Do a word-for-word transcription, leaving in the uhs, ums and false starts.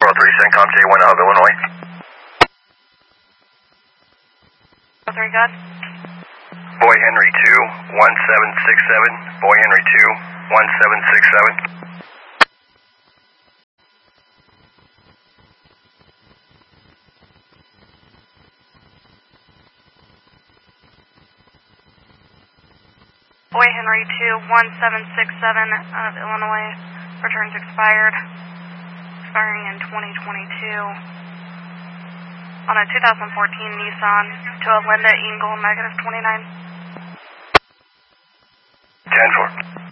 four oh three, CENTCOM J one out of Illinois. three, good. Boy Henry two, one seven six seven, Boy Henry two, one seven six seven. Boy Henry two, one seven six seven out of Illinois, returns expired, expiring in twenty twenty-two. On a two thousand fourteen Nissan to a Linda Engel, negative twenty-nine. ten four.